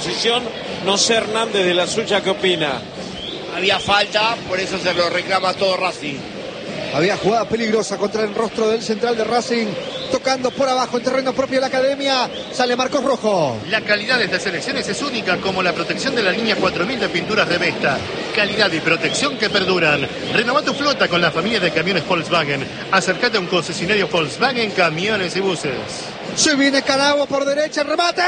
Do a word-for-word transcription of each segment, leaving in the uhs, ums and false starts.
posición. No sé, Hernández, de la suya, ¿qué opina? Había falta, por eso se lo reclama todo Racing. Había jugada peligrosa contra el rostro del central de Racing, tocando por abajo en terreno propio de la academia. Sale Marcos Rojo. La calidad de estas selecciones es única, como la protección de la línea cuatro mil de pinturas de Vesta. Calidad y protección que perduran. Renova tu flota con la familia de camiones Volkswagen. Acércate a un concesionario Volkswagen, camiones y buses. Se viene Canavo por derecha, remate.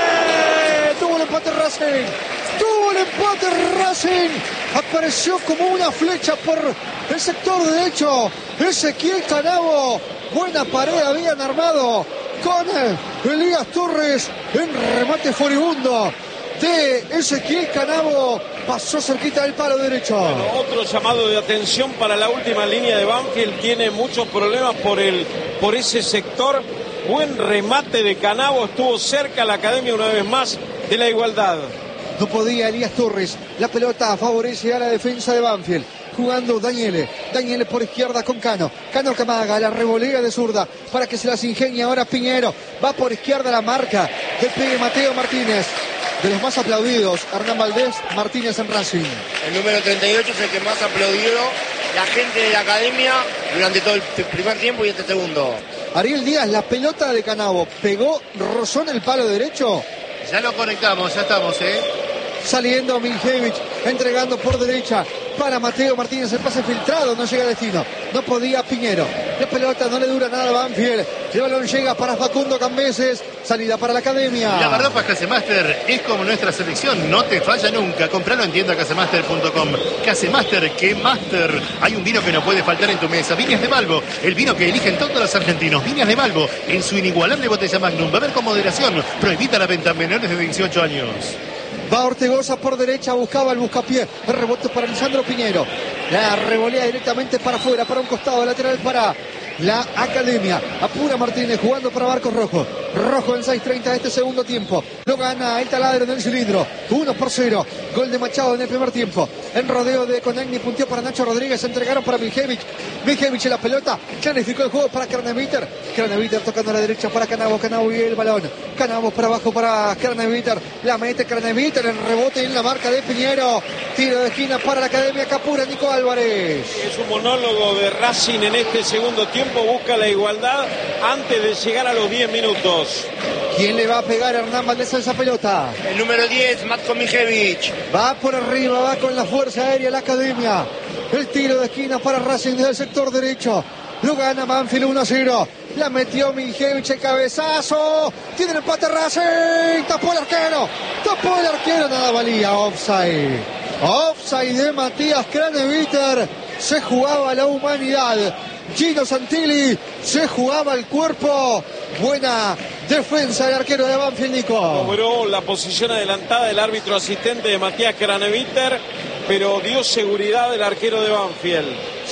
Tuvo el empate Racing. Tuvo el empate Racing. Apareció como una flecha por el sector derecho. Ezequiel Canavo. Buena pared habían armado con Elías Torres en remate furibundo de Ezequiel Canavo. Pasó cerquita del palo derecho. Bueno, otro llamado de atención para la última línea de Banfield. Tiene muchos problemas por, el, por ese sector. Buen remate de Canavo. Estuvo cerca la academia una vez más de la igualdad. No podía Elías Torres. La pelota favorece a la defensa de Banfield. Jugando Daniele. Daniele por izquierda con Cano. Cano que amaga la revolea de zurda para que se las ingenie ahora Piñero. Va por izquierda la marca del pibe Mateo Martínez. De los más aplaudidos, Hernán Valdés Martínez en Racing. El número treinta y ocho es el que más aplaudió la gente de la academia durante todo el primer tiempo y este segundo. Ariel Díaz, la pelota de Canavo pegó, rozó en el palo derecho. Ya lo conectamos, ya estamos, ¿eh? Saliendo Miljevich, entregando por derecha para Mateo Martínez, el pase filtrado, no llega a destino, no podía Piñero, la pelota no le dura nada a Banfield, el balón llega para Facundo Cambeses, salida para la academia. La verdad, para Casemaster es como nuestra selección, no te falla nunca. Compralo en tienda casemaster punto com. Casemaster, que Master. Hay un vino que no puede faltar en tu mesa. Viñas de Balbo, el vino que eligen todos los argentinos. Viñas de Balbo, en su inigualable botella Magnum. Beber con moderación, prohibida la venta a menores de dieciocho años. Va Ortegoza por derecha, buscaba el buscapié. El rebote para Lisandro Piñero. La revolea directamente para afuera, para un costado lateral para la academia. Apura Martínez jugando para Marcos Rojo. Rojo en seis treinta de este segundo tiempo. Lo gana el taladro en el cilindro. uno por cero. Gol de Machado en el primer tiempo. En rodeo de Conagni, punteó para Nacho Rodríguez. Entregaron para Miljevich. Miljevich en la pelota. Clarificó el juego para Kraneviter. Kraneviter tocando a la derecha para Canavo. Canavo y el balón. Canavo para abajo para Kraneviter. La mete Kraneviter. El rebote en la marca de Piñero. Tiro de esquina para la academia. Capura Nico Álvarez. Es un monólogo de Racing en este segundo tiempo. Busca la igualdad antes de llegar a los diez minutos. ¿Quién le va a pegar a Hernán Valdés a esa pelota? El número diez, Matko Miljevich. Va por arriba, va con la fuerza aérea la academia. El tiro de esquina para Racing desde el sector derecho. Lo gana Banfield uno a cero. La metió Miljevich, el cabezazo. Tiene el empate Racing. Tapó el arquero. Tapó el arquero. Nada valía. Offside. Offside de Matías Kraneviter. Se jugaba la humanidad. Gino Santilli se jugaba el cuerpo. Buena defensa del arquero de Banfield, Nico. Cobró la posición adelantada del árbitro asistente de Matías Kraneviter, pero dio seguridad del arquero de Banfield.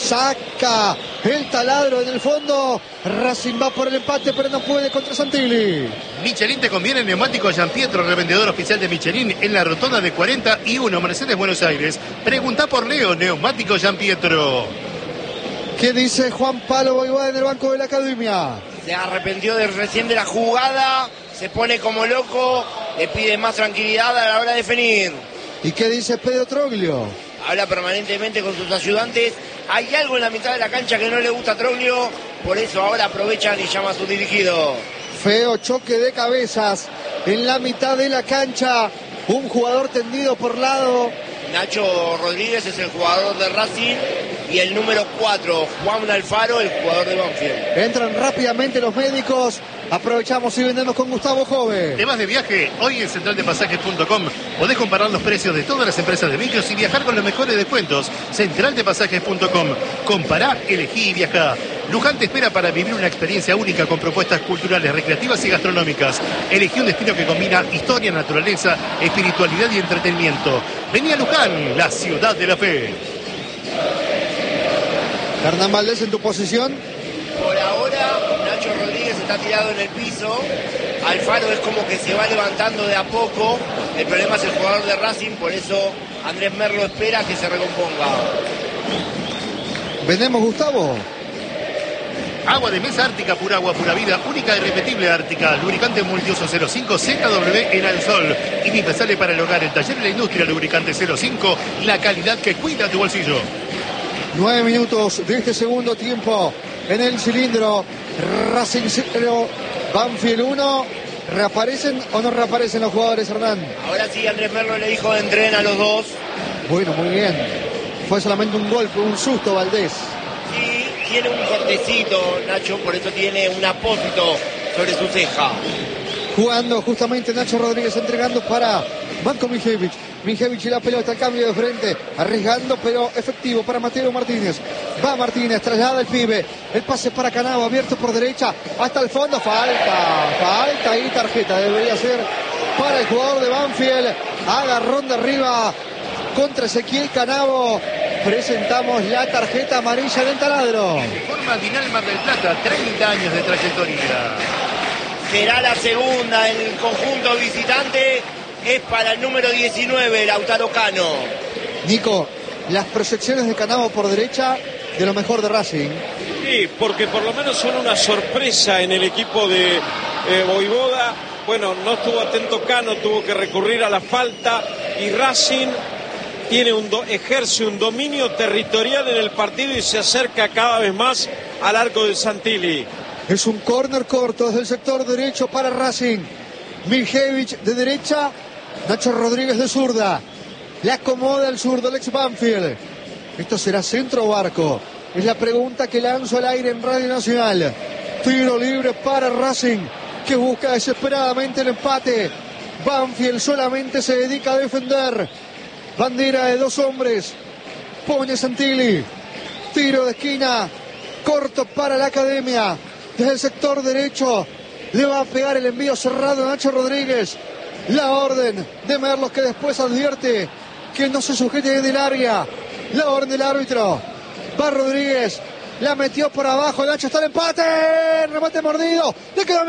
Saca el taladro en el fondo. Racing va por el empate, pero no puede contra Santilli. Michelin te conviene. Neumático Gianpietro, revendedor oficial de Michelin en la rotonda de cuarenta y uno, Mercedes, Buenos Aires. Pregunta por Leo, Neumático Gianpietro. ¿Qué dice Juan Palo Boivada en el banco de la academia? Se arrepintió de recién de la jugada, se pone como loco, le pide más tranquilidad a la hora de definir. ¿Y qué dice Pedro Troglio? Habla permanentemente con sus ayudantes. Hay algo en la mitad de la cancha que no le gusta a Troglio, por eso ahora aprovechan y llama a su dirigido. Feo choque de cabezas en la mitad de la cancha. Un jugador tendido por lado. Nacho Rodríguez es el jugador de Racing y el número cuatro, Juan Alfaro, el jugador de Banfield. Entran rápidamente los médicos. Aprovechamos y vendemos con Gustavo Jove. ¿Te vas de viaje? Hoy en central de pasajes punto com podés comparar los precios de todas las empresas de micros y viajar con los mejores descuentos. central de pasajes punto com. Compará, elegí y viajá. Luján te espera para vivir una experiencia única con propuestas culturales, recreativas y gastronómicas. Elegí un destino que combina historia, naturaleza, espiritualidad y entretenimiento. Vení a Luján, la ciudad de la fe. Hernán Valdés en tu posición. Por ahora, Nacho Rodríguez está tirado en el piso. Alfaro es como que se va levantando de a poco. El problema es el jugador de Racing, por eso Andrés Merlo espera que se recomponga. Vendemos, Gustavo. Agua de mesa Ártica, pura agua, pura vida, única y repetible Ártica. Lubricante multiuso cero cinco Z W en Alsol. Indispensable para el hogar, el taller de la industria. Lubricante cero cinco, la calidad que cuida tu bolsillo. Nueve minutos de este segundo tiempo en el cilindro. Racing cero, Banfield uno. ¿Reaparecen o no reaparecen los jugadores, Hernán? Ahora sí, Andrés Merlo le dijo de entrenar a los dos. Bueno, muy bien. Fue solamente un golpe, un susto, Valdés. Sí, tiene un cortecito, Nacho, por eso tiene un apósito sobre su ceja. Jugando justamente Nacho Rodríguez, entregando para Marco Mijevic. Mijevic y la pelota, el cambio de frente, arriesgando pero efectivo para Mateo Martínez. Va Martínez, traslada el pibe, el pase para Canavo, abierto por derecha, hasta el fondo, falta, falta y tarjeta, debería ser para el jugador de Banfield. Agarrón de arriba contra Ezequiel Canavo. Presentamos la tarjeta amarilla del taladro. Forma Dinal Mar del Plata, treinta años de trayectoria. Será la segunda en el conjunto visitante. Es para el número diecinueve, Lautaro Cano. Nico, las proyecciones de Canavo por derecha, de lo mejor de Racing. Sí, porque por lo menos son una sorpresa en el equipo de eh, Voivoda. Bueno, no estuvo atento Cano, tuvo que recurrir a la falta. Y Racing tiene un do, ejerce un dominio territorial en el partido y se acerca cada vez más al arco de Santilli. Es un córner corto desde el sector derecho para Racing. Mijevic de derecha, Nacho Rodríguez de zurda. Le acomoda el zurdo, el ex Banfield. ¿Esto será centro o arco? Es la pregunta que lanzo al aire en Radio Nacional. Tiro libre para Racing, que busca desesperadamente el empate. Banfield solamente se dedica a defender. Bandera de dos hombres. Pone Santilli. Tiro de esquina. Corto para la Academia. Desde el sector derecho. Le va a pegar el envío cerrado a Nacho Rodríguez. La orden de Merlos, que después advierte que no se sujete en el área. La orden del árbitro. Va Rodríguez. La metió por abajo. Nacho, está el empate. Remate mordido. Le quedó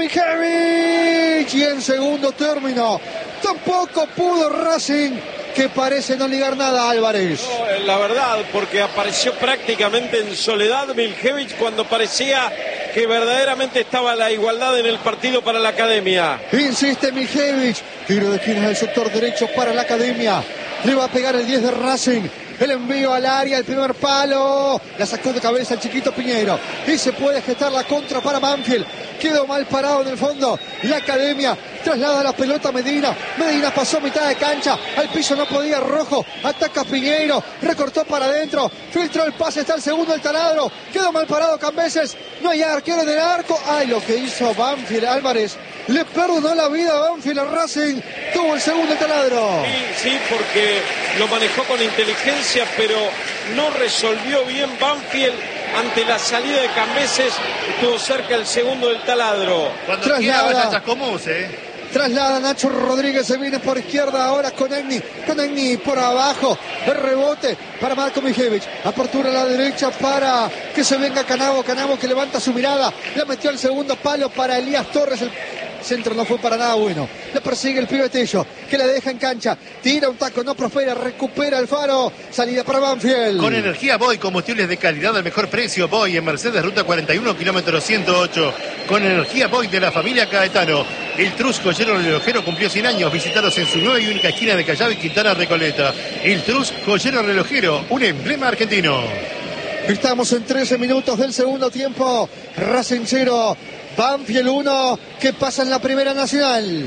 Mijevic. Y en segundo término tampoco pudo Racing, que parece no ligar nada a Álvarez. No, la verdad, porque apareció prácticamente en soledad Mijevic cuando parecía que verdaderamente estaba la igualdad en el partido para la Academia. Insiste Mijevic. Tiro de esquina del sector derecho para la Academia. Le va a pegar el diez de Racing. El envío al área, el primer palo. La sacó de cabeza el chiquito Piñeiro. Y se puede gestar la contra para Banfield. Quedó mal parado en el fondo. La Academia traslada la pelota a Medina. Medina pasó mitad de cancha. Al piso no podía Rojo. Ataca Piñeiro. Recortó para adentro. Filtró el pase. Está el segundo del taladro. Quedó mal parado Cambeses. No hay arquero en el arco. Ay, lo que hizo Banfield. Álvarez le perdonó la vida a Banfield a Racing. Tuvo el segundo del taladro. Sí, sí, porque lo manejó con inteligencia, pero no resolvió bien Banfield ante la salida de Cambeses. Estuvo cerca el segundo del taladro. Cuando quiera vaya a Chascomús, eh. Traslada Nacho Rodríguez, se viene por izquierda ahora con Egni, con Egni por abajo, el rebote para Marco Mijevic, apertura a la derecha para que se venga Canavo, Canavo que levanta su mirada, la metió al segundo palo para Elías Torres, el centro no fue para nada bueno, le persigue el pibe Tello, que la deja en cancha, tira un taco, no prospera, recupera el Faro, salida para Banfield. Con energía Boy, combustibles de calidad al mejor precio, Boy en Mercedes, ruta cuarenta y uno, kilómetro ciento ocho, con energía Boy de la familia Caetano. El Trus Joyero Relojero cumplió cien años, visitaros en su nueva y única esquina de Callao y Quintana Recoleta. El Trus Joyero Relojero, un emblema argentino. Estamos en trece minutos del segundo tiempo, Racing cero, Banfield uno, que pasa en la Primera Nacional.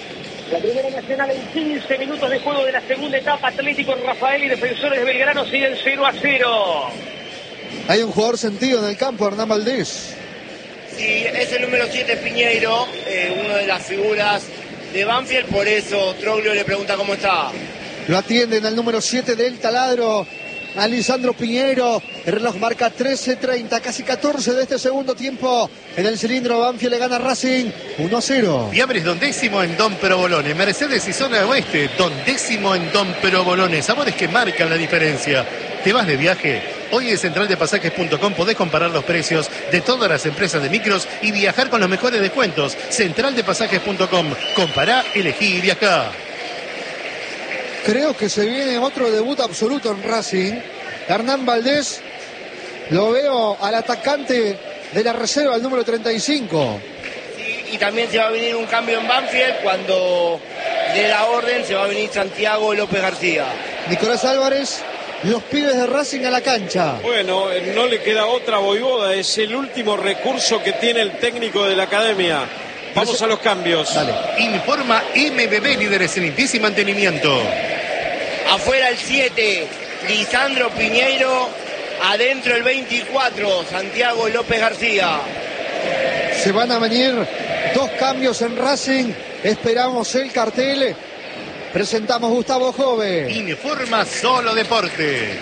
La Primera Nacional en quince minutos de juego de la segunda etapa. Atlético Rafael y Defensores de Belgrano siguen cero a cero. Hay un jugador sentido en el campo, Hernán Valdés. Sí, es el número siete Piñeiro, eh, una de las figuras de Banfield, por eso Troglio le pregunta cómo está. Lo atienden al número siete del taladro, a Lisandro Piñeiro. El reloj marca trece treinta, casi catorce de este segundo tiempo. En el cilindro Banfield le gana Racing uno a cero. Fiambres Don Décimo en Don Provolone. Mercedes y Zona Oeste, Don Décimo en Don Provolone. Sabores que marcan la diferencia. ¿Te vas de viaje? Hoy en central de pasajes punto com podés comparar los precios de todas las empresas de micros y viajar con los mejores descuentos. central de pasajes punto com. Compará, elegí y viajá. Creo que se viene otro debut absoluto en Racing. Hernán Valdés, lo veo al atacante de la reserva, el número treinta y cinco. Y también se va a venir un cambio en Banfield cuando de la orden se va a venir Santiago López García. Nicolás Álvarez, los pibes de Racing a la cancha. Bueno, no le queda otra, Voivoda, es el último recurso que tiene el técnico de la academia. Vamos a los cambios. Dale. Informa M B B, líderes en limpieza y mantenimiento. Afuera el siete, Lisandro Piñeiro. Adentro el veinticuatro, Santiago López García. Se van a venir dos cambios en Racing. Esperamos el cartel. Presentamos Gustavo Jove. Informa Solo Deportes.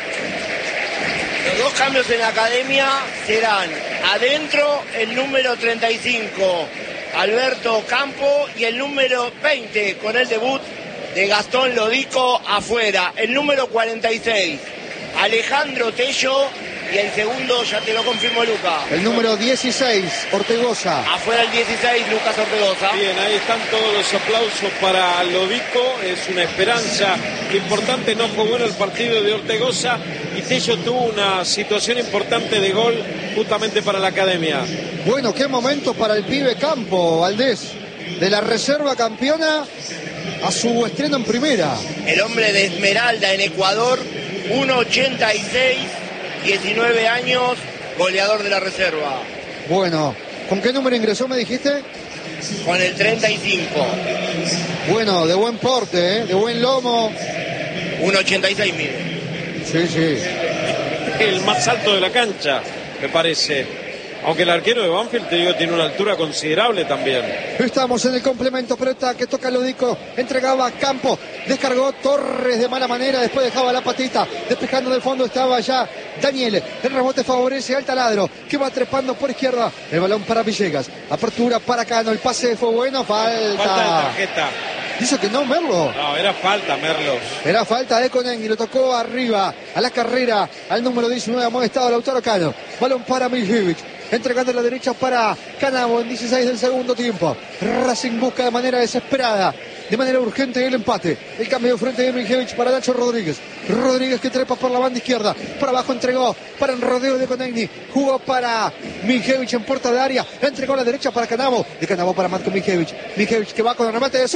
Los dos cambios en la academia serán adentro el número treinta y cinco, Alberto Campo, y el número veinte con el debut de Gastón Lodico afuera. El número cuarenta y seis, Alejandro Tello, y el segundo ya te lo confirmó Luca. El número dieciséis, Ortegoza. Afuera el dieciséis, Lucas Ortegoza. Bien, ahí están todos los aplausos para Lodico, es una esperanza importante, no fue bueno el partido de Ortegoza y Tello tuvo una situación importante de gol justamente para la academia. Bueno, qué momento para el pibe Campo, Valdés, de la reserva campeona a su estreno en primera. El hombre de Esmeralda en Ecuador, uno ochenta y seis, diecinueve años, goleador de la reserva. Bueno, ¿con qué número ingresó, me dijiste? Con el treinta y cinco. Bueno, de buen porte, ¿eh? De buen lomo. uno ochenta y seis, mire. Sí, sí. El más alto de la cancha, me parece. Aunque el arquero de Banfield, te digo, tiene una altura considerable también. Estamos en el complemento, pelota que toca Lodico, entregaba a Campo, descargó Torres de mala manera, después dejaba la patita, despejando del fondo estaba ya Daniel, el rebote favorece al Taladro, que va trepando por izquierda, el balón para Villegas, apertura para Cano, el pase fue bueno, falta. Falta de tarjeta. Dice que no, Merlo. No, era falta, Merlos. Era falta de Conen y lo tocó arriba, a la carrera, al número diecinueve, amonestado Lautaro Cano, balón para Miljevic. Entregando a la derecha para Canavo en dieciséis del segundo tiempo. Racing busca de manera desesperada, de manera urgente el empate. El cambio de frente de Miljevic para Nacho Rodríguez. Rodríguez que trepa por la banda izquierda. Para abajo entregó para el rodeo de Conegni. Jugó para Miljevic en puerta de área. Entregó a la derecha para Canavo. De Canavo para Matko Miljevic. Miljevic que va con el remate de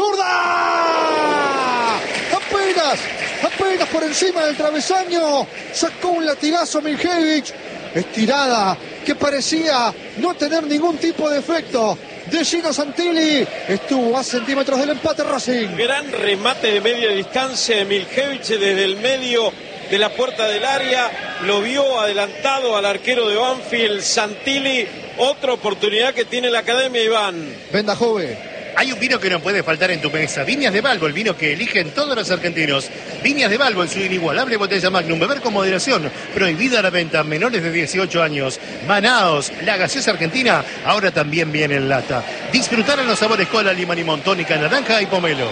zurda. Apenas, apenas por encima del travesaño. Sacó un latigazo Miljevic. Estirada que parecía no tener ningún tipo de efecto. De Gino Santilli estuvo a centímetros del empate Racing. Gran remate de media distancia de Miljevic desde el medio de la puerta del área. Lo vio adelantado al arquero de Banfield, Santilli. Otra oportunidad que tiene la academia, Iván. Venda Jove. Hay un vino que no puede faltar en tu mesa. Viñas de Balbo, el vino que eligen todos los argentinos. Viñas de Balbo en su inigualable botella Magnum. Beber con moderación. Prohibida la venta a menores de dieciocho años. Manaos, la gaseosa argentina, ahora también viene en lata. Disfrutar en los sabores cola, limón y tónica, naranja y pomelo.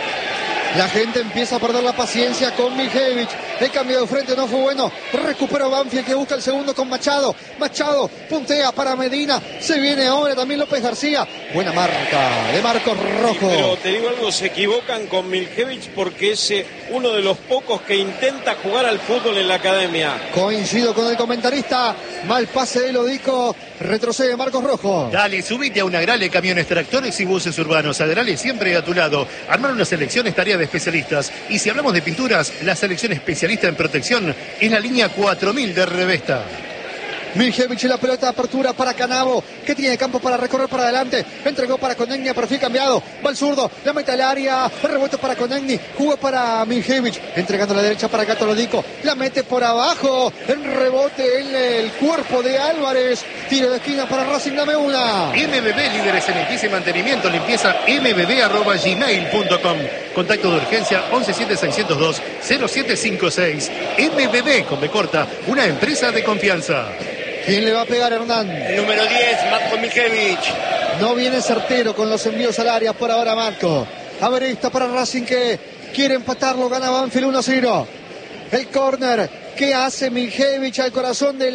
La gente empieza a perder la paciencia con Miljevic. El cambio de frente no fue bueno. Recupera Banfield que busca el segundo con Machado. Machado puntea para Medina. Se viene ahora también López García. Buena marca de Marcos Rojo. Sí, pero te digo algo, se equivocan con Miljevic porque es eh, uno de los pocos que intenta jugar al fútbol en la academia. Coincido con el comentarista. Mal pase de Lodico. Retrocede Marcos Rojo. Dale, subite a una Agrale, camiones, tractores y buses urbanos. Agrale siempre a tu lado. Armar una selección es tarea de especialistas. Y si hablamos de pinturas, la selección especialista en protección es la línea cuatro mil de Revesta. Miljevic y la pelota de apertura para Canavo, que tiene campo para recorrer para adelante. Entregó para Conegni a perfil cambiado. Va el zurdo, la mete al área. Rebote para Conegni, jugó para Miljevic. Entregando a la derecha para Gato Lodico. La mete por abajo. En rebote en el cuerpo de Álvarez. Tiro de esquina para Racing, dame una. M B B, líderes en limpieza y mantenimiento. Limpieza m b b arroba gmail punto com. Contacto de urgencia once siete seiscientos dos cero siete cinco seis. M B B, con B corta, una empresa de confianza. ¿Quién le va a pegar a Hernán? El número diez, Matko Miljevic. No viene certero con los envíos al área por ahora Marco. A ver, está para Racing que quiere empatarlo, gana Banfield uno a cero. El córner que hace Miljevic al corazón del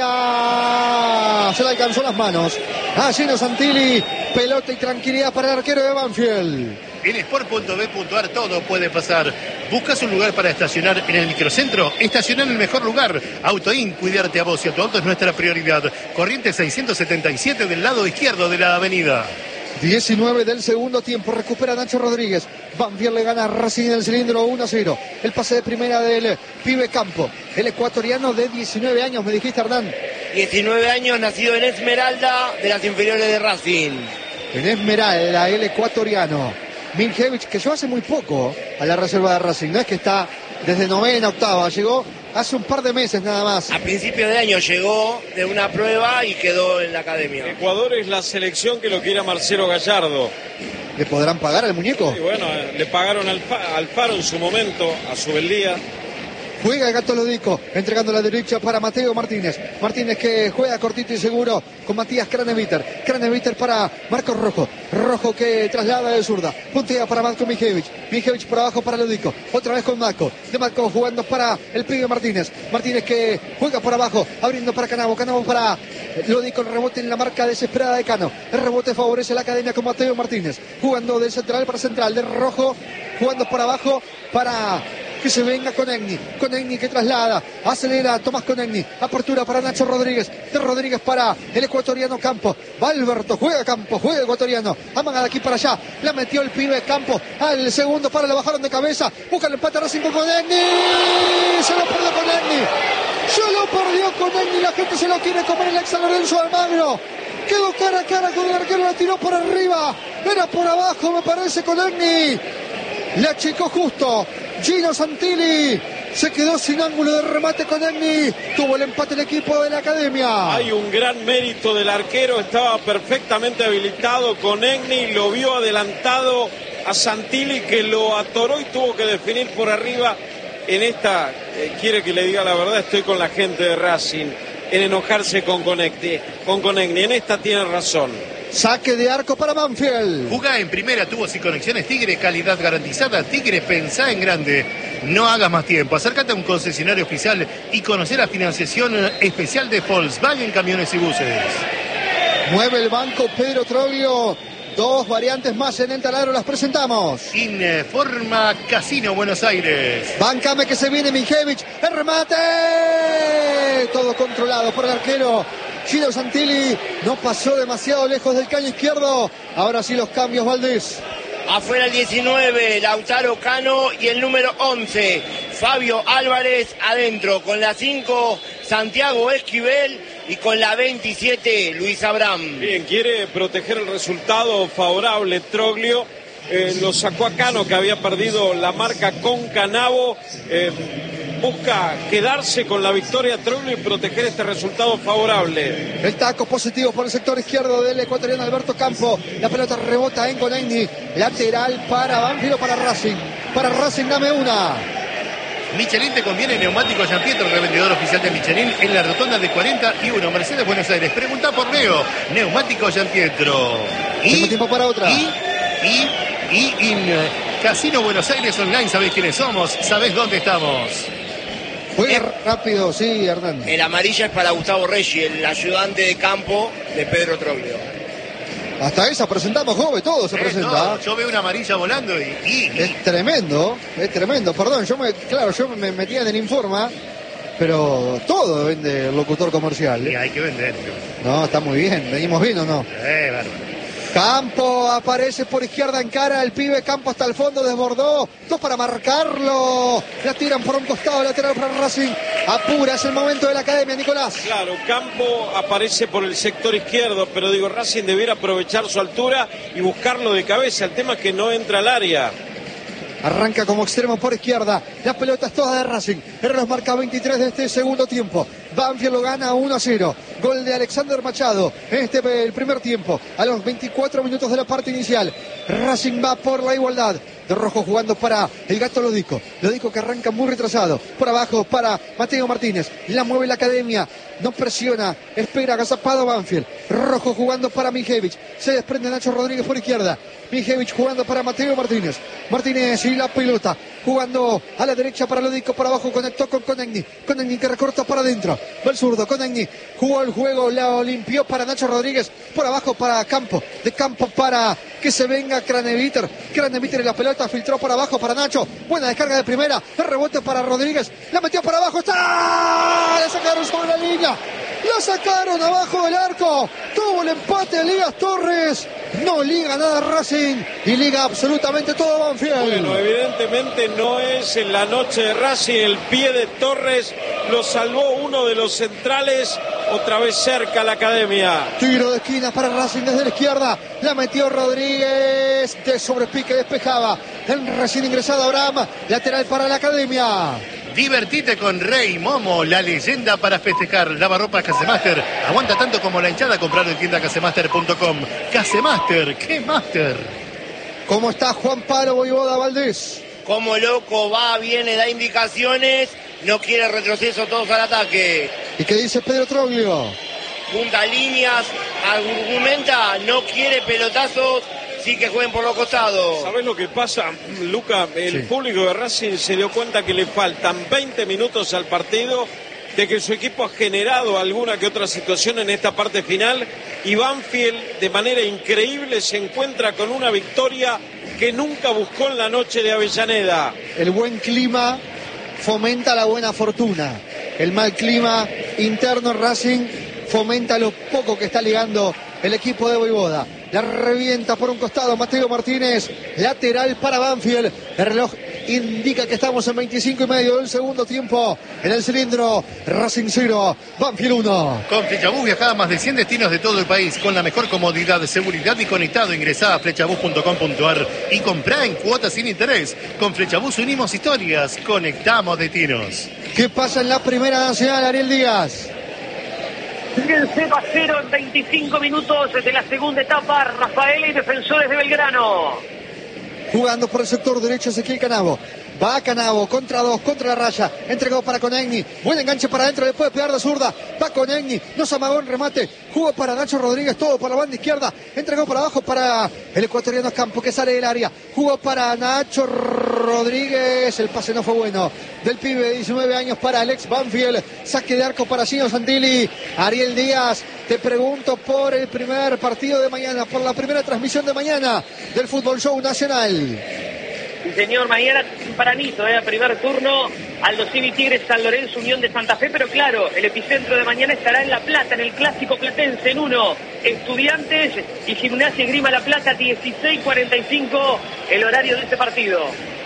área. Se le alcanzó las manos a Gino Santilli. Pelota y tranquilidad para el arquero de Banfield. En sport punto b punto a r todo puede pasar. ¿Buscas un lugar para estacionar en el microcentro? Estaciona en el mejor lugar. Autoin, cuidarte a vos y a tu auto es nuestra prioridad. Corrientes seiscientos setenta y siete del lado izquierdo de la avenida. diecinueve del segundo tiempo, recupera Nacho Rodríguez. Banfield le gana a Racing en el cilindro uno a cero. El pase de primera del pibe Campo, el ecuatoriano de diecinueve años, me dijiste, Hernán. diecinueve años, nacido en Esmeralda, de las inferiores de Racing. En Esmeralda, el ecuatoriano. Miljevich, que llegó hace muy poco a la reserva de Racing, no es que está desde novena, octava, llegó hace un par de meses nada más. A principios de año llegó de una prueba y quedó en la academia. Ecuador es la selección que lo quiere a Marcelo Gallardo. ¿Le podrán pagar al muñeco? Y bueno, eh, le pagaron al, al Faro en su momento, a Subeldía. Juega el Gato Lodico, entregando la derecha para Mateo Martínez. Martínez que juega cortito y seguro con Matías Craneviter. Craneviter para Marcos Rojo. Rojo que traslada de zurda. Puntea para Matko Miljevich. Miljevich por abajo para Lodico. Otra vez con Matko. De Matko jugando para el pibe Martínez. Martínez que juega por abajo, abriendo para Canavo. Canavo para Lodico. El rebote en la marca desesperada de Cano. El rebote favorece a la academia con Mateo Martínez. Jugando de central para central. De Rojo jugando por abajo para que se venga Conegni, Conegni que traslada, acelera Tomás Conegni, apertura para Nacho Rodríguez, de Rodríguez para el ecuatoriano Campos, va Alberto, juega Campos, juega el ecuatoriano, amaga de aquí para allá, la metió el pibe Campos, al segundo para, lo bajaron de cabeza, busca el empate Racing con Conegni, se lo perdió Conegni, se lo perdió Conegni, la gente se lo quiere comer el ex San Lorenzo Almagro. Quedó cara a cara con el arquero, la tiró por arriba, era por abajo me parece Conegni, le achicó justo. Gino Santilli se quedó sin ángulo de remate con Egni. Tuvo el empate el equipo de la academia. Hay un gran mérito del arquero. Estaba perfectamente habilitado con Egni. Lo vio adelantado a Santilli, que lo atoró y tuvo que definir por arriba. En esta, eh, quiere que le diga la verdad, estoy con la gente de Racing en enojarse con Conegni. Con Conegni. En esta tiene razón. Saque de arco para Banfield. Jugá en primera, tubos y conexiones Tigre, calidad garantizada. Tigre, pensá en grande. No hagas más tiempo. Acércate a un concesionario oficial y conocer la financiación especial de Volkswagen Camiones y Buses. Mueve el banco Pedro Troglio. Dos variantes más en el taladro, las presentamos. Informa Casino Buenos Aires. Bancame que se viene Miljevich. El remate. Todo controlado por el arquero Gino Santilli. No pasó demasiado lejos del caño izquierdo. Ahora sí los cambios, Valdés. Afuera el diecinueve, Lautaro Cano, y el número once, Fabio Álvarez. Adentro con la cinco, Santiago Esquivel, y con la veintisiete, Luis Abraham. Bien, quiere proteger el resultado favorable Troglio. Eh, lo sacó a Cano, que había perdido la marca con Canavo. Eh, busca quedarse con la victoria Troglio y proteger este resultado favorable. El taco positivo por el sector izquierdo del ecuatoriano Alberto Campo. La pelota rebota en Conegni. Lateral para Banfield o para Racing. Para Racing, dame una. Michelin te conviene, neumático Gianpietro, revendedor oficial de Michelin en la rotonda de cuarenta y uno, Mercedes, Buenos Aires. Pregunta por Leo, neumático Gianpietro. Y tengo tiempo para otra. Y, y, y en Casino Buenos Aires Online, ¿sabés quiénes somos? ¿Sabés dónde estamos? Juega Eh, rápido, sí, Hernán. El amarilla es para Gustavo Reggi, el ayudante de campo de Pedro Troglio. Hasta esa presentamos, joven, todo se Eh, presenta. no, yo veo una amarilla volando y... y, y- Es tremendo, es tremendo. Perdón, yo me, claro, yo me metía en el Informa, pero todo vende el locutor comercial. y hay que vender. hay que vender. No, está muy bien, venimos bien o no. Eh, bárbaro. Campo aparece por izquierda en cara, el pibe Campo hasta el fondo, desbordó, dos para marcarlo, la tiran por un costado lateral para Racing, apura, es el momento de la academia, Nicolás. Claro, Campo aparece por el sector izquierdo, pero digo, Racing debiera aprovechar su altura y buscarlo de cabeza. El tema es que no entra al área. Arranca como extremo por izquierda. La pelota es toda de Racing. El reloj marca veintitrés de este segundo tiempo. Banfield lo gana uno a cero. Gol de Alexander Machado en este el primer tiempo. A los veinticuatro minutos de la parte inicial. Racing va por la igualdad. De Rojo jugando para el Gato Lodico. Lodico que arranca muy retrasado. Por abajo para Mateo Martínez. La mueve la academia. No presiona. Espera agazapado Banfield. Rojo jugando para Miljevich. Se desprende Nacho Rodríguez por izquierda. Miljevich jugando para Mateo Martínez. Martínez y la pelota. Jugando a la derecha para Lodico. Por abajo conectó con Conegni. Conegni que recorta para adentro. Va el zurdo. Conegni jugó el juego. La limpió para Nacho Rodríguez. Por abajo para Campo. De Campo para que se venga Craneviter. Craneviter en la pelota. pelota, filtró para abajo para Nacho. Buena descarga de primera. El rebote para Rodríguez. La metió para abajo. ¡Está! La sacaron sobre la línea. La sacaron abajo del arco. Tuvo el empate de Ligas Torres. No liga nada Racing y liga absolutamente todo Banfield. Bueno, evidentemente no es en la noche de Racing. El pie de Torres lo salvó uno de los centrales. Otra vez cerca la academia. Tiro de esquina para Racing desde la izquierda. La metió Rodríguez. De sobrepique despejaba. En recién ingresado Abraham. Lateral para la academia. Divertite con Rey Momo, la leyenda para festejar. Lavarropas Casemaster. Aguanta tanto como la hinchada. Comprar en tienda casemaster punto com. Casemaster, ¿qué master? ¿Cómo está Juan Pablo Voivoda Valdés? Como loco, va, viene, da indicaciones. No quiere retroceso, todos al ataque. ¿Y qué dice Pedro Troglio? Punta líneas, argumenta, no quiere pelotazos. Sí que jueguen por los costados. ¿Sabés lo que pasa, Luca? El sí. público de Racing se dio cuenta que le faltan veinte minutos al partido, de que su equipo ha generado alguna que otra situación en esta parte final y Banfield de manera increíble se encuentra con una victoria que nunca buscó en la noche de Avellaneda. El buen clima fomenta la buena fortuna. El mal clima interno en Racing fomenta lo poco que está ligando el equipo de Voivoda. La revienta por un costado Mateo Martínez, lateral para Banfield. El reloj indica que estamos en veinticinco y medio del segundo tiempo. En el cilindro, Racing cero, Banfield uno. Con Flechabús viajá a más de cien destinos de todo el país con la mejor comodidad, seguridad y conectado. Ingresá a flechabús punto com punto ar y comprá en cuotas sin interés. Con Flechabús unimos historias, conectamos destinos. ¿Qué pasa en la Primera Nacional, Ariel Díaz? Siguen cero a cero en veinticinco minutos de la segunda etapa. Rafael y Defensores de Belgrano. Jugando por el sector derecho Ezequiel Canavo. Va a Canavo, contra dos, contra la raya. Entregó para Conegni. Buen enganche para adentro, le puede pegar de zurda. Va Conegni, no se amagó en remate. Jugó para Nacho Rodríguez, todo por la banda izquierda. Entregó para abajo para el ecuatoriano Campo, que sale del área. Jugó para Nacho Rodríguez. El pase no fue bueno. Del pibe de diecinueve años para Alex Banfield. Saque de arco para Gino Santilli. Ariel Díaz, te pregunto por el primer partido de mañana, por la primera transmisión de mañana del Fútbol Show Nacional. Sí, señor, mañana tempranito, eh, primer turno, Aldo Civi Tigres San Lorenzo Unión de Santa Fe, pero claro, el epicentro de mañana estará en La Plata, en el Clásico Platense, en uno, Estudiantes y Gimnasia y Grima La Plata, dieciséis cuarenta y cinco, el horario de este partido.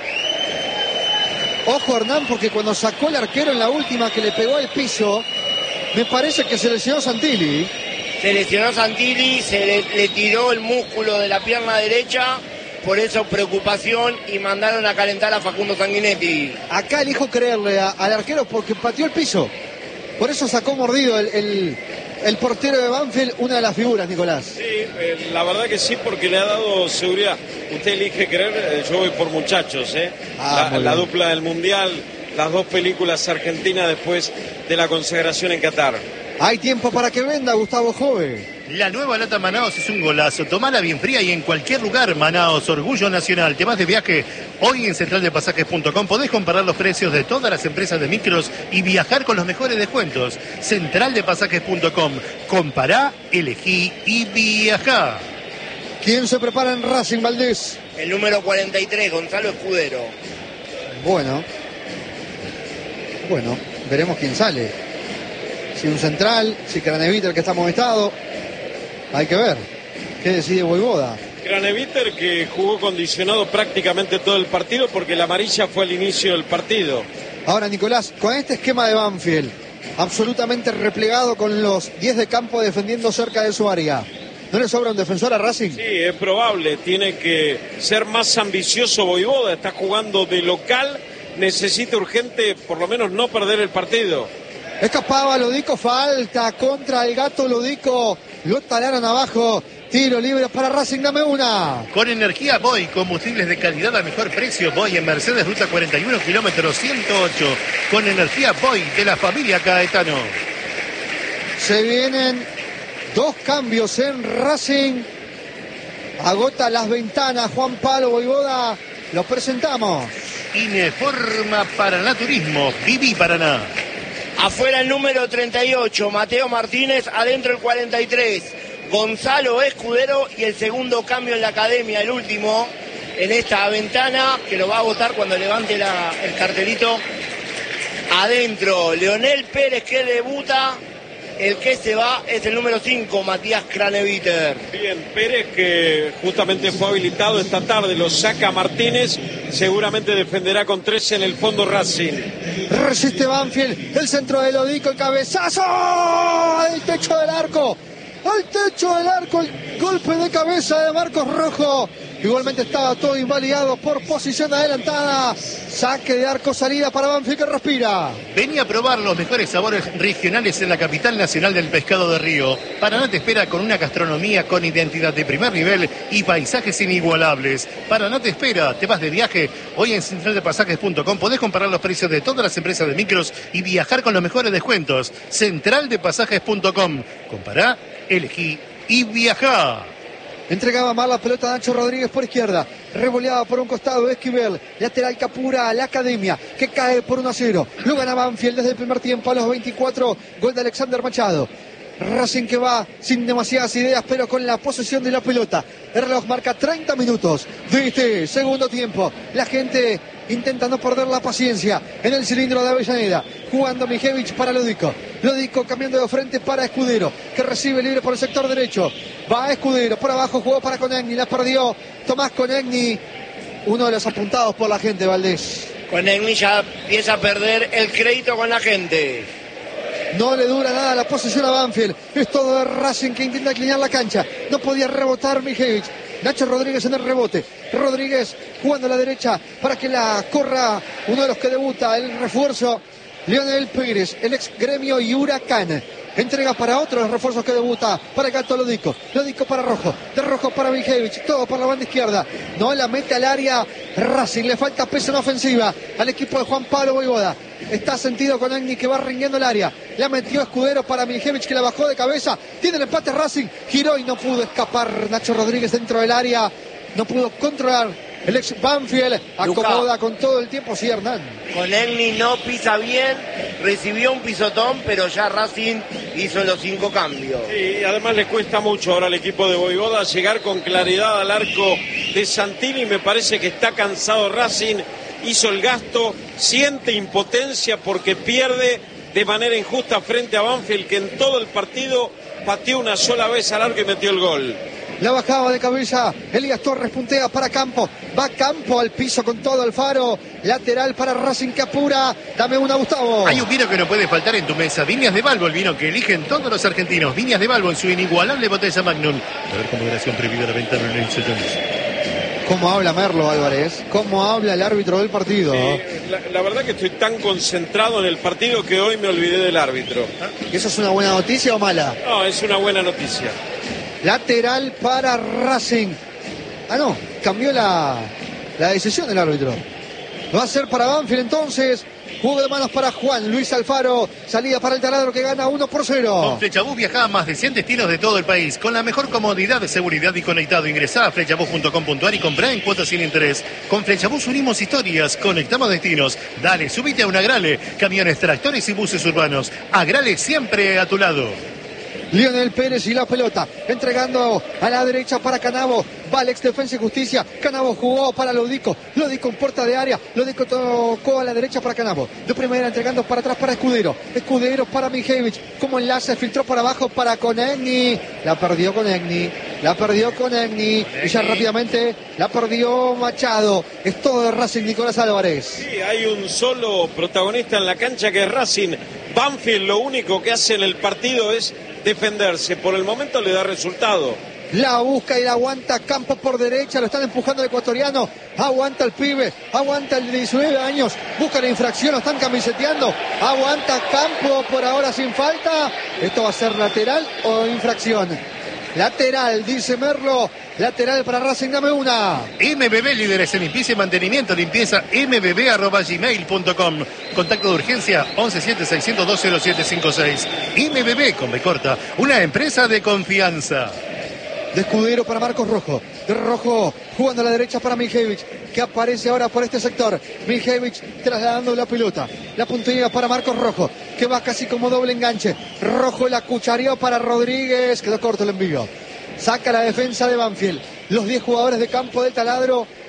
Ojo Hernán, porque cuando sacó el arquero en la última que le pegó al piso, me parece que se lesionó Santilli. Se lesionó Santilli, se le, le tiró el músculo de la pierna derecha. Por eso preocupación y mandaron a calentar a Facundo Sanguinetti. Acá elijo creerle a, al arquero porque pateó el piso. Por eso sacó mordido el, el, el portero de Banfield, una de las figuras, Nicolás. Sí, eh, la verdad que sí, porque le ha dado seguridad. Usted elige creer, eh, yo voy por muchachos, ¿eh? Ah, la, la dupla del Mundial, las dos películas argentinas después de la consagración en Qatar. Hay tiempo para que venda, Gustavo Jove. La nueva lata Manaos es un golazo. Tomala bien fría y en cualquier lugar. Manaos, orgullo nacional. Temas de viaje. Hoy en central de pasajes punto com podés comparar los precios de todas las empresas de micros y viajar con los mejores descuentos. central de pasajes punto com. Compará, elegí y viajá. ¿Quién se prepara en Racing, Valdés? El número cuarenta y tres, Gonzalo Escudero. Bueno. Bueno, veremos quién sale. Si un central, si Craneviter, que está amonestado. Hay que ver qué decide Voivoda. Craneviter, que jugó condicionado prácticamente todo el partido porque la amarilla fue al inicio del partido. Ahora, Nicolás, con este esquema de Banfield, absolutamente replegado con los diez de campo defendiendo cerca de su área, ¿no le sobra un defensor a Racing? Sí, es probable. Tiene que ser más ambicioso Voivoda. Está jugando de local. Necesita urgente, por lo menos, no perder el partido. Escapaba Lodico, falta contra el Gato Lodico. Lo talaron abajo. Tiro libre para Racing, dame una. Con energía Boy, combustibles de calidad a mejor precio. Boy en Mercedes, ruta cuarenta y uno, kilómetro ciento ocho. Con energía Boy de la familia Caetano. Se vienen dos cambios en Racing. Agota las ventanas Juan Pablo Voivoda. Los presentamos. Ineforma Paraná Turismo. Viví Paraná. Afuera el número treinta y ocho, Mateo Martínez. Adentro el cuarenta y tres, Gonzalo Escudero. Y el segundo cambio en la academia, el último, en esta ventana, que lo va a votar cuando levante la, el cartelito. Adentro, Leonel Pérez, que debuta. El que se va es el número cinco, Matías Craneviter. Bien, Pérez, que justamente fue habilitado esta tarde, lo saca Martínez, seguramente defenderá con tres en el fondo Racing. Resiste Banfield, el centro de Lodico, el cabezazo al techo del arco, al techo del arco, el golpe de cabeza de Marcos Rojo. Igualmente estaba todo invalidado por posición adelantada. Saque de arco, salida para Banfield, que respira. Venía a probar los mejores sabores regionales en la capital nacional del pescado de río. Paraná te espera con una gastronomía con identidad de primer nivel y paisajes inigualables. Paraná te espera, te vas de viaje. Hoy en central de pasajes punto com podés comparar los precios de todas las empresas de micros y viajar con los mejores descuentos. central de pasajes punto com. Compará, elegí y viajá. Entregaba mal la pelota a Nacho Rodríguez por izquierda. Revoleada por un costado Esquivel. Lateral Capura a la Academia, que cae por uno a cero. Lo gana Banfield desde el primer tiempo a los veinticuatro. Gol de Alexander Machado. Racing que va sin demasiadas ideas, pero con la posesión de la pelota. El reloj marca treinta minutos de este segundo tiempo. La gente intenta no perder la paciencia en el cilindro de Avellaneda. Jugando Mijevich para Lodico. Lodico cambiando de frente para Escudero, que recibe libre por el sector derecho. Va Escudero, por abajo jugó para Conegni, la perdió Tomás Conegni. Uno de los apuntados por la gente, Valdés. Conegni ya empieza a perder el crédito con la gente. No le dura nada la posesión a Banfield. Es todo de Racing, que intenta inclinar la cancha. No podía rebotar Mijevich. Nacho Rodríguez en el rebote. Rodríguez jugando a la derecha para que la corra uno de los que debuta, el refuerzo, Leonel Pérez, el ex Gremio y Huracán. Entrega para otro de los refuerzos que debuta, para el Gato Lodico. Lodico para Rojo, de Rojo para Mijevich, todo por la banda izquierda. No la mete al área Racing, le falta peso en ofensiva al equipo de Juan Pablo Voivoda. Está sentido con Agni, que va rindiendo el área. La metió Escudero para Mijevich, que la bajó de cabeza. Tiene el empate Racing, giró y no pudo escapar Nacho Rodríguez dentro del área. No pudo controlar el ex Banfield. Acomoda Luca con todo el tiempo, sí, Hernán. Conegni no pisa bien, recibió un pisotón, pero ya Racing hizo los cinco cambios. Y además le cuesta mucho ahora al equipo de Voivoda llegar con claridad al arco de Santini. Me parece que está cansado Racing, hizo el gasto, siente impotencia porque pierde de manera injusta frente a Banfield, que en todo el partido pateó una sola vez al arco y metió el gol. La bajaba de cabeza Elías Torres, puntea para Campo. Va Campo al piso con todo Alfaro. Lateral para Racing, que apura. Dame una, Gustavo. Hay un vino que no puede faltar en tu mesa. Viñas de Balbo, el vino que eligen todos los argentinos. Viñas de Balbo en su inigualable botella Magnum. A ver, con moderación prohibida la venta en el ¿Cómo habla Merlo Álvarez? ¿Cómo habla el árbitro del partido? Sí, la, la verdad que estoy tan concentrado en el partido que hoy me olvidé del árbitro. ¿Eso es una buena noticia o mala? No, es una buena noticia. Lateral para Racing. Ah, no, cambió la, la decisión del árbitro. Va a ser para Banfield entonces. Juego de manos para Juan Luis Alfaro. Salida para el taladro, que gana uno por cero. Con Flechabús viaja a más de cien destinos de todo el país. Con la mejor comodidad de seguridad y conectado. Ingresá a flechabús punto com punto a r y comprá en cuotas sin interés. Con Flechabús unimos historias, conectamos destinos. Dale, subite a un Agrale. Camiones, tractores y buses urbanos. Agrale siempre a tu lado. Leonel Pérez y la pelota, entregando a la derecha para Canavo. Va Alex, Defensa y Justicia. Canavo jugó para Lodico. Lodico en puerta de área. Lodico tocó a la derecha para Canavo. De primera entregando para atrás para Escudero. Escudero para Mijevich. Como enlace, filtró para abajo para Conegni. La perdió Conegni. La perdió Conegni. Y ya rápidamente la perdió Machado. Es todo de Racing, Nicolás Álvarez. Sí, hay un solo protagonista en la cancha, que es Racing. Banfield lo único que hace en el partido es defenderse. Por el momento le da resultado. La busca y la aguanta Campos por derecha. Lo están empujando el ecuatoriano. Aguanta el pibe. Aguanta el de diecinueve años. Busca la infracción. Lo están camiseteando. Aguanta Campos por ahora sin falta. ¿Esto va a ser lateral o infracción? Lateral, dice Merlo. Lateral para Racing, dame una. M B B, líderes en limpieza y mantenimiento. Limpieza m b b arroba gmail punto com. Contacto de urgencia once siete seiscientos dos cero siete cinco seis. M B B, con B corta, una empresa de confianza. De Escudero para Marcos Rojo. De Rojo jugando a la derecha para Mijevich, que aparece ahora por este sector. Mijevich trasladando la pelota. La puntilla para Marcos Rojo, que va casi como doble enganche. Rojo la cuchareó para Rodríguez. Quedó corto el envío. Saca la defensa de Banfield. Los diez jugadores de campo del taladro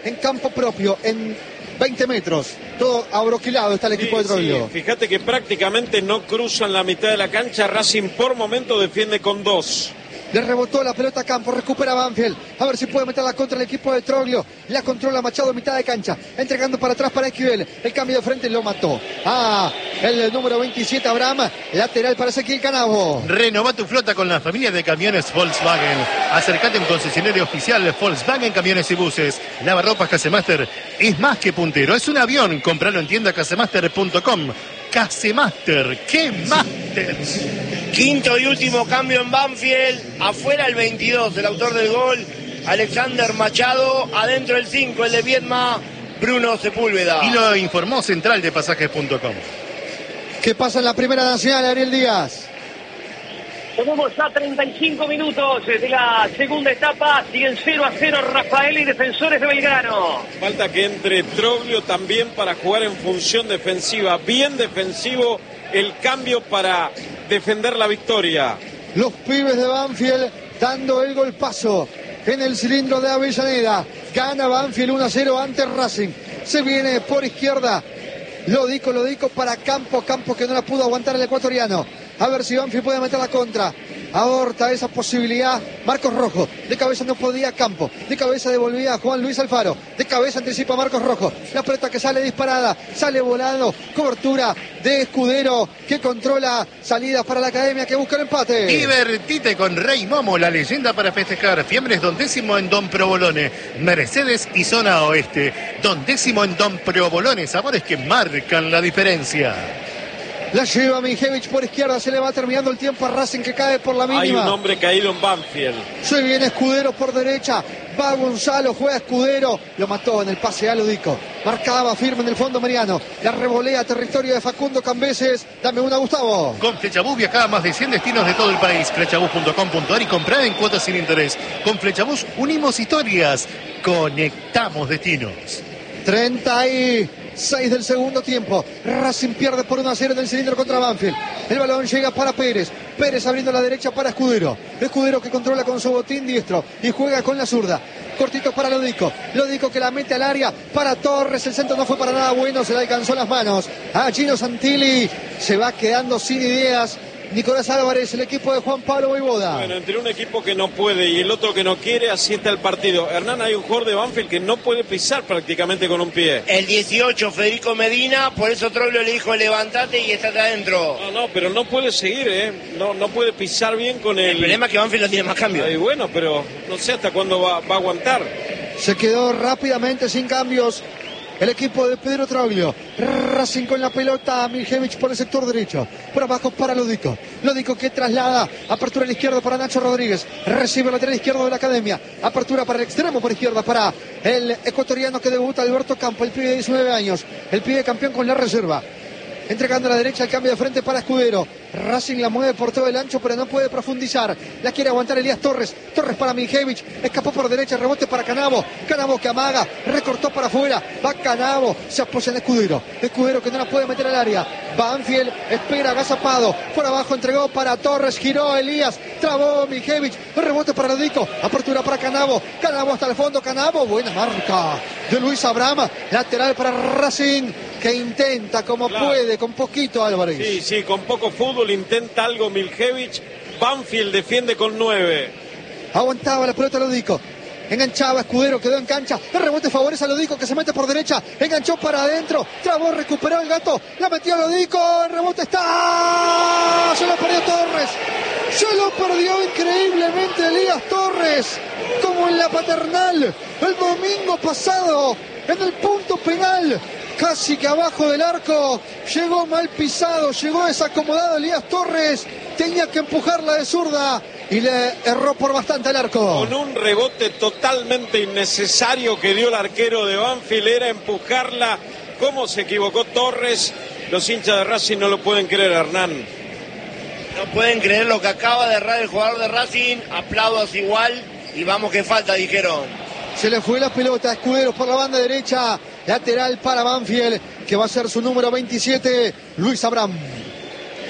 en campo propio, en veinte metros. Todo abroquilado está el equipo sí, de Troglio. Sí, fíjate que prácticamente no cruzan la mitad de la cancha. Racing por momento defiende con dos. Le rebotó la pelota a campo, recupera Banfield. A ver si puede meterla contra el equipo de Troglio. La controla Machado, mitad de cancha. Entregando para atrás para Esquivel. El cambio de frente lo mató. Ah, el número veintisiete, Abraham. Lateral para Ezequiel Canavo. Renova tu flota con la familia de camiones Volkswagen. Acércate a un concesionario oficial Volkswagen Camiones y Buses. Lavarropas Casemaster es más que puntero. Es un avión. Compralo en tienda casemaster punto com. Casemaster, ¡qué máster! Quinto y último cambio en Banfield. Afuera el veintidós, el autor del gol, Alexander Machado. Adentro el cinco, el de Viedma, Bruno Sepúlveda. Y lo informó Central de Pasajes punto com. ¿Qué pasa en la Primera Nacional, Ariel Díaz? Tenemos ya treinta y cinco minutos de la segunda etapa. Siguen cero a cero Rafael y Defensores de Belgrano. Falta que entre Troglio también para jugar en función defensiva. Bien defensivo el cambio para defender la victoria. Los pibes de Banfield dando el golpazo en el cilindro de Avellaneda. Gana Banfield uno a cero ante Racing. Se viene por izquierda. Lo dico, lo dico para Campo. Campo que no la pudo aguantar el ecuatoriano. A ver si Banfield puede meter la contra. Aborta esa posibilidad Marcos Rojo. De cabeza no podía Campo. De cabeza devolvía a Juan Luis Alfaro. De cabeza anticipa Marcos Rojo. La pelota que sale disparada. Sale volando. Cobertura de Escudero que controla salidas para la Academia que busca el empate. Divertite con Rey Momo, la leyenda para festejar. Fiambres Don Décimo en Don Provolone. Mercedes y Zona Oeste. Don Décimo en Don Provolone. Sabores que marcan la diferencia. La lleva Mijevich por izquierda, se le va terminando el tiempo a Racing que cae por la mínima. Hay un hombre caído en Banfield. Se viene Escudero por derecha, va Gonzalo, juega Escudero, lo mató en el pase a Ludico. Marcaba firme en el fondo Mariano, la revolea a territorio de Facundo Cambeses. Dame una, Gustavo. Con Flechabús viaja a más de cien destinos de todo el país. Flechabús punto com punto ar y comprar en cuotas sin interés. Con Flechabús unimos historias, conectamos destinos. treinta y seis del segundo tiempo. Racing pierde por uno a cero en el cilindro contra Banfield. El balón llega para Pérez. Pérez abriendo la derecha para Escudero. Escudero que controla con su botín diestro y juega con la zurda. Cortito para Lodico. Lodico que la mete al área para Torres. El centro no fue para nada bueno. Se le alcanzó las manos a Gino Santilli. Se va quedando sin ideas Nicolás Álvarez, el equipo de Juan Pablo Voivoda. Bueno, entre un equipo que no puede y el otro que no quiere, así está el partido. Hernán, hay un jugador de Banfield que no puede pisar prácticamente con un pie. El dieciocho, Federico Medina, por eso Troglio le dijo levantate y estate adentro. No, no, pero no puede seguir, ¿eh? No, no puede pisar bien con el... El problema es que Banfield no tiene más cambios. Ay, bueno, pero no sé hasta cuándo va, va a aguantar. Se quedó rápidamente sin cambios el equipo de Pedro Troglio. Racing con la pelota a Mijevich por el sector derecho. Por abajo para Lodico. Lodico que traslada. Apertura a la izquierda para Nacho Rodríguez. Recibe el lateral izquierdo de la Academia. Apertura para el extremo por izquierda para el ecuatoriano que debuta Alberto Campo. El pibe de diecinueve años. El pibe campeón con la reserva. Entregando a la derecha el cambio de frente para Escudero. Racing la mueve por todo el ancho, pero no puede profundizar. La quiere aguantar Elías Torres. Torres para Mijevich. Escapó por derecha, rebote para Canavo. Canavo que amaga, recortó para afuera. Va Canavo, se apoya en Escudero. Escudero que no la puede meter al área. Banfield espera, agazapado. Por abajo entregó para Torres, giró Elías. Trabó Mijevich. Rebote para Lodico. Apertura para Canavo. Canavo hasta el fondo. Canavo, buena marca de Luis Abraham. Lateral para Racing, que intenta como claro. puede, con poquito Álvarez. Sí, sí, con poco fútbol intenta algo Mijevich. Banfield defiende con nueve. Aguantaba la pelota Lodico. Enganchaba Escudero, quedó en cancha. El rebote favorece a Lodico que se mete por derecha. Enganchó para adentro. Trabó, recuperó el gato. La metió Lodico. El rebote está. Se lo perdió Torres. Se lo perdió increíblemente Elías Torres. Como en la Paternal. El domingo pasado. En el punto penal. Casi que abajo del arco, llegó mal pisado, llegó desacomodado Elías Torres, tenía que empujarla de zurda y le erró por bastante al arco. Con un rebote totalmente innecesario que dio el arquero de Banfield, era empujarla. ¿Cómo se equivocó Torres? Los hinchas de Racing no lo pueden creer, Hernán. No pueden creer lo que acaba de errar el jugador de Racing, aplaudos igual y vamos que falta, dijeron. Se le fue la pelota a Escudero por la banda derecha. Lateral para Banfield, que va a ser su número veintisiete, Luis Abraham.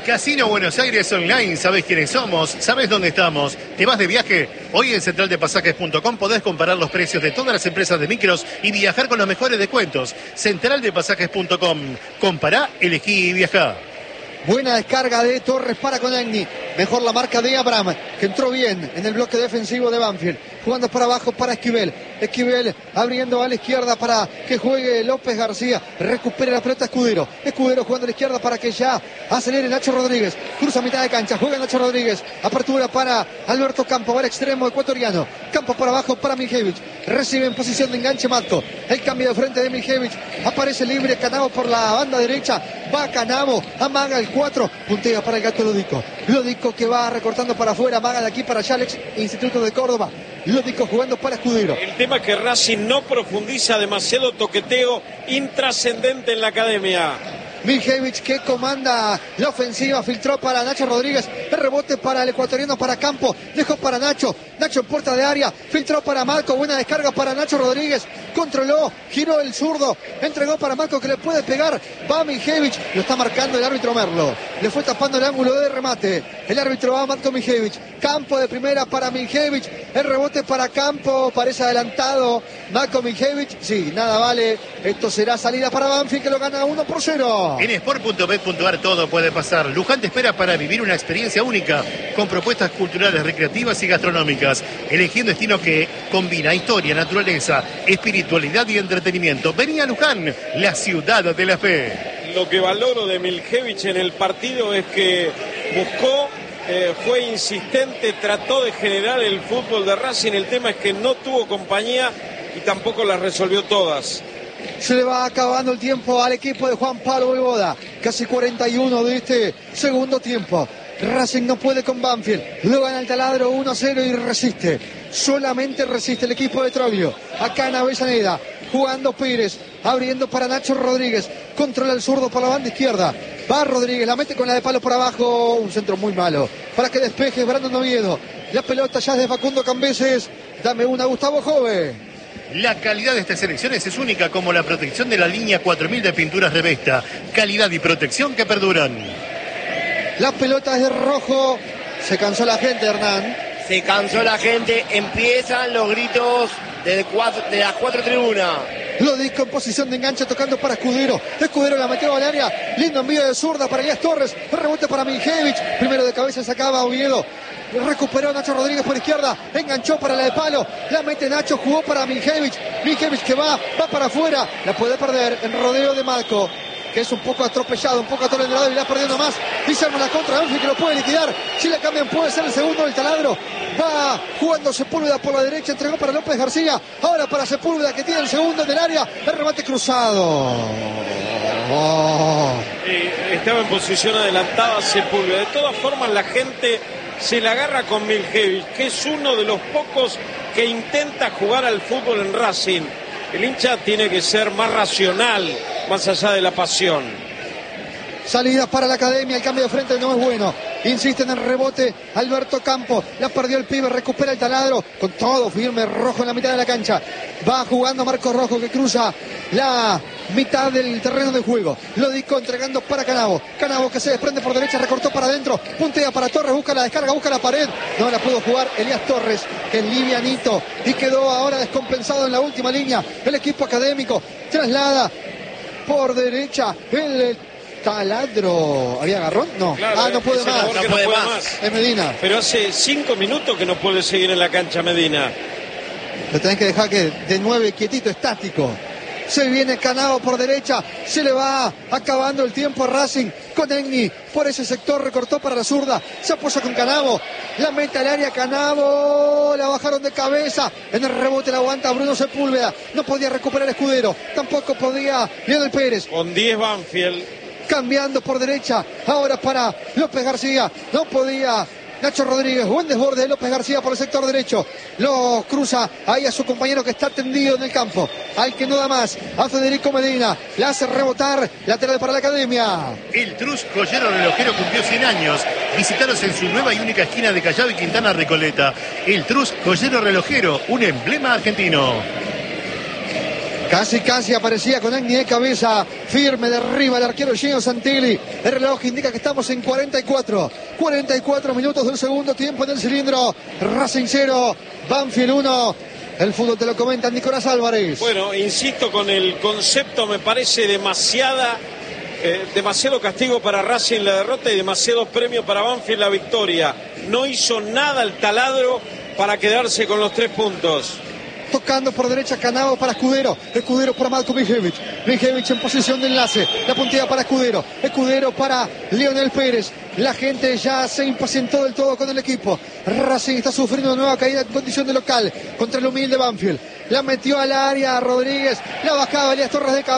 Casino Buenos Aires Online, sabes quiénes somos, sabes dónde estamos. ¿Te vas de viaje? Hoy en central de pasajes punto com podés comparar los precios de todas las empresas de micros y viajar con los mejores descuentos. central de pasajes punto com. Compará, elegí y viajá. Buena descarga de Torres para Konechny. Mejor la marca de Abraham, que entró bien en el bloque defensivo de Banfield. Jugando para abajo para Esquivel. Esquivel abriendo a la izquierda para que juegue López García. Recupere la pelota Escudero. Escudero jugando a la izquierda para que ya acelere Nacho Rodríguez. Cruza a mitad de cancha. Juega Nacho Rodríguez. Apertura para Alberto Campo. Va al extremo ecuatoriano. Campo para abajo para Miljevich. Recibe en posición de enganche Matko. El cambio de frente de Miljevich. Aparece libre Canavo por la banda derecha. Va Canavo. Amaga el cuatro. Puntea para el gato Lodico. Lodico que va recortando para afuera. Amaga de aquí para Yalex. Instituto de Córdoba. Lodico jugando para Escudero. El tema es que Racing no profundiza, demasiado toqueteo intrascendente en la academia. Miljevich que comanda la ofensiva, filtró para Nacho Rodríguez, el rebote para el ecuatoriano, para Campo, dejó para Nacho, Nacho en puerta de área, filtró para Marco, buena descarga para Nacho Rodríguez, controló, giró el zurdo, entregó para Marco que le puede pegar, va Miljevich, lo está marcando el árbitro Merlo, le fue tapando el ángulo de remate, el árbitro va a Marco Miljevich, Campo de primera para Miljevich, el rebote para Campo, parece adelantado, Marco Miljevich, sí, nada vale, esto será salida para Banfield que lo gana uno por cero. En sport punto bet punto ar todo puede pasar. Luján te espera para vivir una experiencia única con propuestas culturales, recreativas y gastronómicas. Elegí un destino que combina historia, naturaleza, espiritualidad y entretenimiento. Vení a Luján, la ciudad de la fe. Lo que valoro de Miljevich en el partido es que buscó, eh, fue insistente, trató de generar el fútbol de Racing. El tema es que no tuvo compañía y tampoco las resolvió todas. Se le va acabando el tiempo al equipo de Juan Pablo Voivoda. Casi cuarenta y uno de este segundo tiempo. Racing no puede con Banfield. Lo gana el taladro uno a cero y resiste. Solamente resiste el equipo de Troglio. Acá en Avellaneda. Jugando Pérez. Abriendo para Nacho Rodríguez. Controla el zurdo por la banda izquierda. Va Rodríguez. La mete con la de palo por abajo. Un centro muy malo. Para que despeje Brandon Oviedo. La pelota ya es de Facundo Cambeses. Dame una, Gustavo Jove. La calidad de estas selecciones es única, como la protección de la línea cuatro mil de pinturas Revesta. Calidad y protección que perduran. La pelota es de rojo. Se cansó la gente, Hernán. Se cansó la gente. Empiezan los gritos de, cuatro, de las cuatro tribunas. Lodico en posición de enganche tocando para Escudero. Escudero la metió al área. Lindo envío de zurda para Elías Torres. Rebote para Miljevich. Primero de cabeza sacaba Oviedo. Recuperó Nacho Rodríguez por izquierda. Enganchó para la de palo. La mete Nacho. Jugó para Miljevich. Miljevich que va. Va para afuera. La puede perder en rodeo de Marco, que es un poco atropellado, un poco atolondrado y la perdiendo más. Y se arma la contra Banfield que lo puede liquidar. Si la cambian puede ser el segundo del taladro. Va jugando Sepúlveda por la derecha. Entregó para López García. Ahora para Sepúlveda que tiene el segundo en el área. El remate cruzado. Oh. Eh, estaba en posición adelantada Sepúlveda. De todas formas la gente se la agarra con Miljevich, que es uno de los pocos que intenta jugar al fútbol en Racing. El hincha tiene que ser más racional, más allá de la pasión. Salidas para la academia, el cambio de frente no es bueno. Insiste en el rebote Alberto Campo. La perdió el pibe, recupera el taladro. Con todo firme, Rojo en la mitad de la cancha. Va jugando Marco Rojo que cruza la mitad del terreno de juego. Lodico entregando para Canavo. Canavo que se desprende por derecha, recortó para adentro. Puntea para Torres, busca la descarga, busca la pared. No la pudo jugar Elías Torres, que es livianito. Y quedó ahora descompensado en la última línea. El equipo académico traslada por derecha el taladro. ¿Había agarrón? No. Claro, ah, no puede más. No puede más. Es Medina. Pero hace cinco minutos que no puede seguir en la cancha Medina. Lo tenés que dejar que de nueve quietito, estático. Se viene Canavo por derecha. Se le va acabando el tiempo a Racing. Konechny por ese sector recortó para la zurda. Se apoya con Canavo. La mete al área Canavo. La bajaron de cabeza. En el rebote la aguanta Bruno Sepúlveda. No podía recuperar Escudero. Tampoco podía Leonel Pérez. Con diez Banfield. Cambiando por derecha. Ahora para López García. No podía Nacho Rodríguez, buen desborde de López García por el sector derecho. Lo cruza ahí a su compañero que está tendido en el campo. Al que no da más, a Federico Medina. Le hace rebotar, lateral para la academia. El Trus Joyero Relojero cumplió cien años. Visítalos en su nueva y única esquina de Callao y Quintana Recoleta. El Trus Joyero Relojero, un emblema argentino. Casi, casi aparecía con Egni de cabeza, firme de arriba el arquero Gino Santilli. El reloj indica que estamos en cuarenta y cuatro, cuarenta y cuatro minutos del segundo tiempo en el cilindro. Racing cero, Banfield uno. El fútbol te lo comenta Nicolás Álvarez. Bueno, insisto con el concepto, me parece demasiada, eh, demasiado castigo para Racing la derrota y demasiado premio para Banfield la victoria. No hizo nada el taladro para quedarse con los tres puntos. Tocando por derecha Canavo para Escudero. Escudero para Malko Mijevic. Mijevic en posición de enlace. La puntea para Escudero. Escudero para Leonel Pérez. La gente ya se impacientó del todo con el equipo. Racing está sufriendo una nueva caída en condición de local contra el humilde Banfield. La metió al área Rodríguez. La bajaba Elías Torres de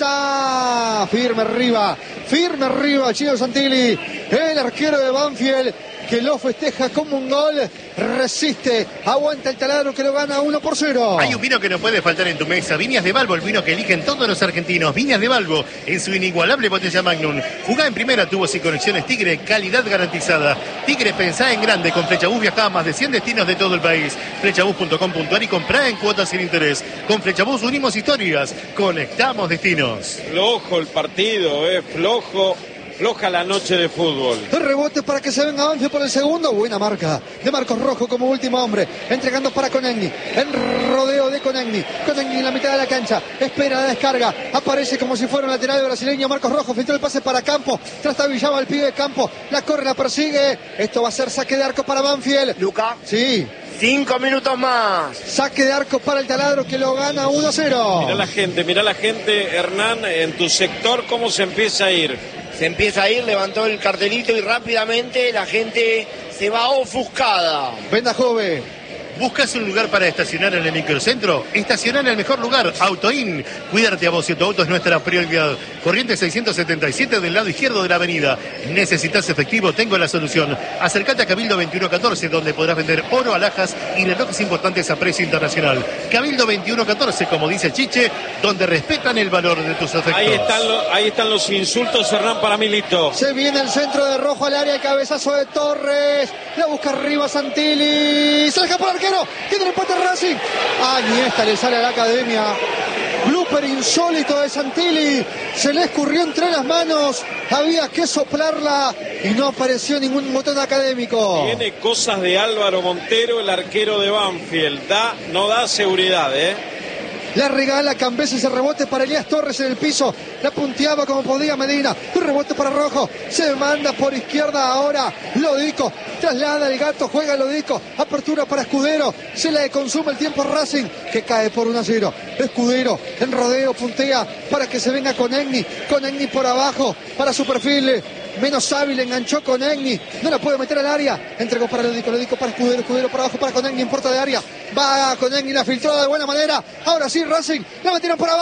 cabeza. Firme arriba. Firme arriba Chino Santilli. El arquero de Banfield, que lo festeja como un gol, resiste, aguanta el taladro que lo gana uno por cero. Hay un vino que no puede faltar en tu mesa, Viñas de Balbo, el vino que eligen todos los argentinos. Viñas de Balbo, en su inigualable potencia Magnum. Jugá en primera, tubos y conexiones Tigre, calidad garantizada. Tigre, pensá en grande, con Flechabús viajá a más de cien destinos de todo el país. Flechabús punto com punto ar y comprá en cuotas sin interés. Con Flechabús unimos historias, conectamos destinos. Flojo el partido, eh, flojo. Floja la noche de fútbol. El rebote para que se venga Banfield por el segundo. Buena marca de Marcos Rojo como último hombre. Entregando para Conegni. En rodeo de Conegni. Conegni en la mitad de la cancha. Espera la descarga. Aparece como si fuera un lateral brasileño. Marcos Rojo filtró el pase para Campo. Trastabillaba el pibe de Campo. La corre, la persigue. Esto va a ser saque de arco para Banfield. Luca. Sí. Cinco minutos más. Saque de arco para el taladro que lo gana uno a cero. Mirá la gente, mirá la gente, Hernán, en tu sector, cómo se empieza a ir. Se empieza a ir, levantó el cartelito y rápidamente la gente se va ofuscada. Venda Jove. ¿Buscas un lugar para estacionar en el microcentro? Estacionar en el mejor lugar, Autoin. Cuidarte a vos y tu auto es nuestra prioridad. Corriente seiscientos setenta y siete del lado izquierdo de la avenida. ¿Necesitas efectivo? Tengo la solución. Acércate a Cabildo veintiuno catorce, donde podrás vender oro, alhajas y relojes importantes a precio internacional. Cabildo veintiuno catorce, como dice Chiche, donde respetan el valor de tus efectos. Ahí están, lo, ahí están los insultos, Hernán, para Milito. Se viene el centro de Rojo al área, el cabezazo de Torres. La busca arriba Santilli. Se deja por el arquero. Tiene el empate Racing. Ah, ni esta le sale a la academia. Blooper insólito de Santilli. Se le escurrió entre las manos. Había que soplarla y no apareció ningún botón académico. Tiene cosas de Álvaro Montero, el arquero de Banfield. Da, no da seguridad, ¿eh? La regala Cambese, ese rebote para Elías Torres en el piso. La punteaba como podía Medina. Un rebote para Rojo. Se manda por izquierda ahora Lodico. Traslada el gato, juega Lodico. Apertura para Escudero. Se le consume el tiempo a Racing, que cae por uno a cero. Escudero en rodeo puntea para que se venga Conegni. Conegni por abajo para su perfil menos hábil, enganchó Conegni, no la puede meter al área, entregó para Lodico, Lodico para Escudero, Escudero para abajo para Conegni en puerta de área, va Conegni, la filtró de buena manera, ahora sí Racing, la metieron por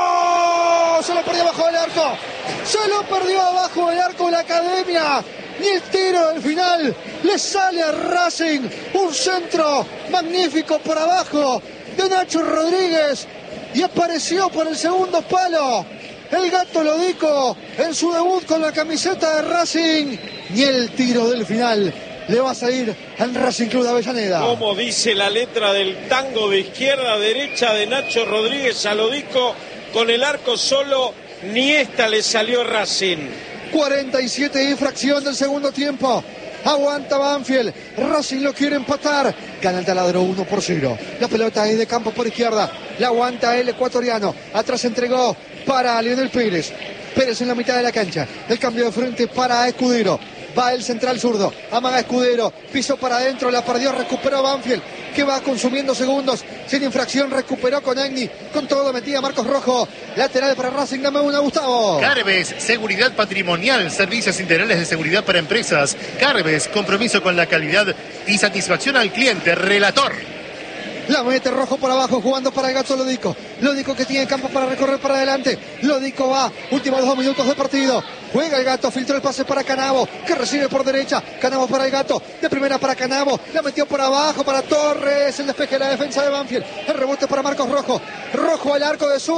abajo, se lo perdió abajo del arco, se lo perdió abajo del arco la academia, ni el tiro del final, le sale a Racing, un centro magnífico por abajo de Nacho Rodríguez, y apareció por el segundo palo el gato Lodico en su debut con la camiseta de Racing. Ni el tiro del final le va a salir al Racing Club de Avellaneda. Como dice la letra del tango, de izquierda a derecha de Nacho Rodríguez a Lodico, con el arco solo, ni esta le salió Racing. cuarenta y siete de infracción del segundo tiempo. Aguanta Banfield, Racing lo quiere empatar, gana el taladro uno por cero, la pelota es de Campo por izquierda, la aguanta el ecuatoriano, atrás entregó para Leonel Pérez, Pérez en la mitad de la cancha, el cambio de frente para Escudero, va el central zurdo, amaga Escudero, piso para adentro, la perdió, recuperó Banfield, que va consumiendo segundos, sin infracción, recuperó Conegni, con todo metía Marcos Rojo, lateral para Racing, dame una Gustavo. Carves, seguridad patrimonial, servicios integrales de seguridad para empresas. Carves, compromiso con la calidad y satisfacción al cliente. Relator. La mete Rojo por abajo, jugando para el gato Lodico. Lodico que tiene campo para recorrer para adelante. Lodico va, últimos dos minutos de partido. Juega el gato, filtró el pase para Canavo, que recibe por derecha. Canavo para el gato, de primera para Canavo. La metió por abajo para Torres, el despeje de la defensa de Banfield. El rebote para Marcos Rojo. Rojo al arco de